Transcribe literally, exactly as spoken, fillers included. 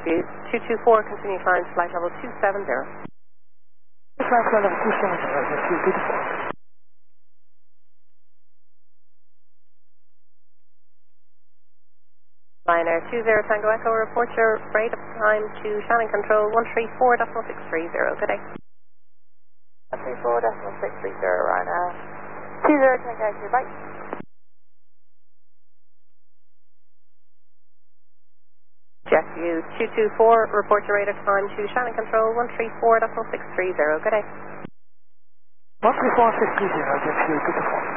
J Q two two four, continue climb to flight level two seven zero. Flight level two seven zero, J Q two two four. Ryanair two zero Tango Echo, report your rate of time to Shannon Control one three four point six three zero. Good day. one three four point six three zero, Ryanair. two zero Tango Echo, bye. J Q two two four, report your rate of time to Shannon Control one three four point six three zero. Good day. one three four point six three zero, J Q two two four.